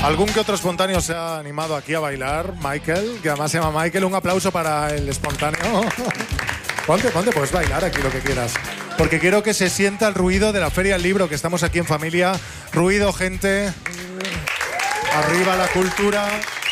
Algún que otro espontáneo se ha animado aquí a bailar. Michael, que además se llama Michael. Un aplauso para el espontáneo. Ponte, puedes bailar aquí lo que quieras. Porque quiero que se sienta el ruido de la Feria del Libro, que estamos aquí en familia. Ruido, gente. Arriba la cultura.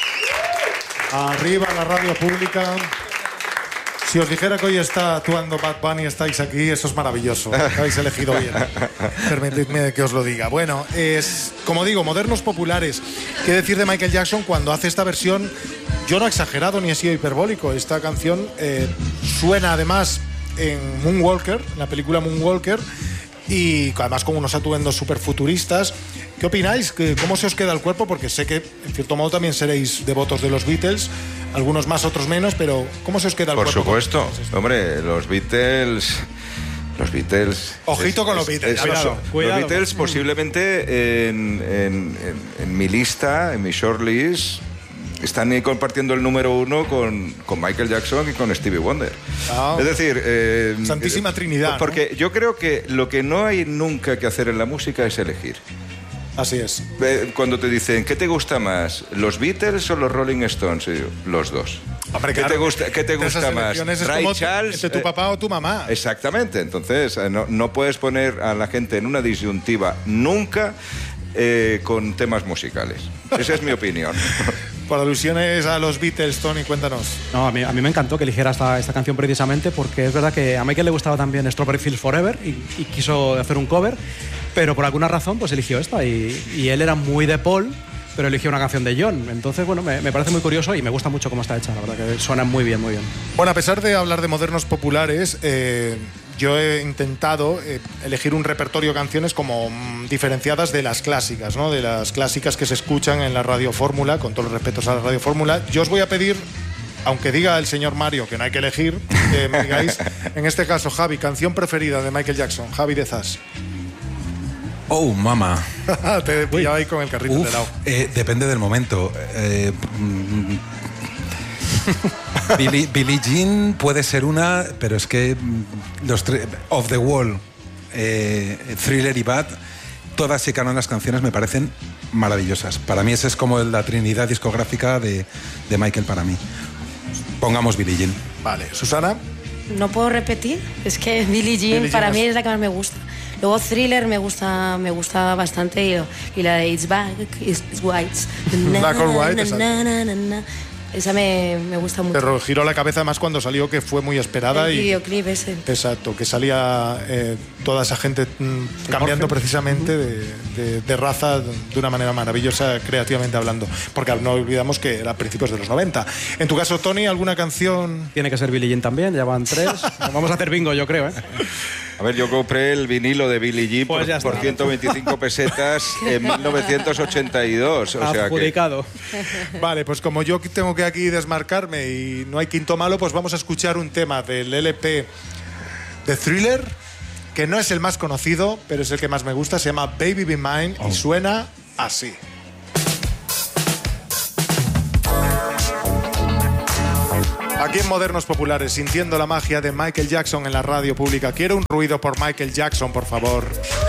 Arriba la radio pública. Si os dijera que hoy está actuando Bad Bunny y estáis aquí, eso es maravilloso. Habéis elegido bien. Permitidme que os lo diga. Bueno, es, como digo, modernos populares. ¿Qué decir de Michael Jackson cuando hace esta versión? Yo no he exagerado ni he sido hiperbólico. Esta canción suena además en Moonwalker, en la película Moonwalker, y además con unos atuendos súper futuristas. ¿Qué opináis? ¿Cómo se os queda el cuerpo? Porque sé que, en cierto modo, también seréis devotos de los Beatles. Algunos más, otros menos, pero ¿cómo se os queda el cuerpo? Por supuesto. Hombre, los Beatles... Ojito con los Beatles. Cuidado. Los Beatles posiblemente en mi lista, en mi shortlist, están compartiendo el número 1 con Michael Jackson y con Stevie Wonder. Es decir... Santísima Trinidad. Porque ¿no? Yo creo que lo que no hay nunca que hacer en la música es elegir. Así es. Cuando te dicen, ¿qué te gusta más? ¿Los Beatles o los Rolling Stones? Y yo, los dos. Hombre, ¿Qué te gusta más? ¿Ray Charles? ¿De tu papá o tu mamá? Exactamente. Entonces, no puedes poner a la gente en una disyuntiva nunca con temas musicales. Esa es mi opinión. Por alusiones a los Beatles, Tony, cuéntanos. No, a mí me encantó que eligiera esta canción precisamente porque es verdad que a Michael le gustaba también Strawberry Fields Forever y quiso hacer un cover, pero por alguna razón pues eligió esta y él era muy de Paul, pero eligió una canción de John. Entonces, bueno, me parece muy curioso y me gusta mucho cómo está hecha, la verdad que suena muy bien, muy bien. Bueno, a pesar de hablar de modernos populares, yo he intentado elegir un repertorio de canciones como diferenciadas de las clásicas, ¿no? De las clásicas que se escuchan en la Radio Fórmula, con todos los respetos a la Radio Fórmula. Yo os voy a pedir, aunque diga el señor Mario que no hay que elegir, que me digáis, en este caso, Javi, canción preferida de Michael Jackson. Javi de Zas. Oh, mamá. Te he pillado ahí con el carrito de lado. Depende del momento. Billie Jean puede ser una, pero es que los Off the Wall, Thriller y Bad, todas y cada una de las canciones me parecen maravillosas. Para mí esa es como la trinidad discográfica de Michael para mí. Pongamos Billie Jean. Vale, Susana. No puedo repetir, es que Billie Jean para mí es la que más me gusta. Luego Thriller me gusta bastante y la de It's Back, It's White. Black or White, esa me gusta mucho. Pero giró la cabeza más cuando salió, que fue muy esperada. El videoclip ese. Exacto, que salía toda esa gente cambiando precisamente de raza de una manera maravillosa, creativamente hablando. Porque no olvidamos que era a principios de los 90. En tu caso, Tony, ¿alguna canción? Tiene que ser Billie Jean también, ya van 3. Vamos a hacer bingo, yo creo, ¿eh? A ver, yo compré el vinilo de Billie Jean por 125 pesetas en 1982. O sea adjudicado. Vale, pues como yo tengo que aquí desmarcarme y no hay quinto malo, pues vamos a escuchar un tema del LP de Thriller, que no es el más conocido, pero es el que más me gusta. Se llama Baby Be Mine y suena así. Aquí en Modernos Populares, sintiendo la magia de Michael Jackson en la radio pública. Quiero un ruido por Michael Jackson, por favor.